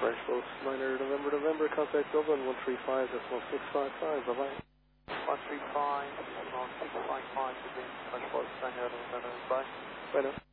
Flash Post Miner November, contact Dublin 135.655, bye-bye. 135.655, again, Flash Post Miner November, bye. Bye now.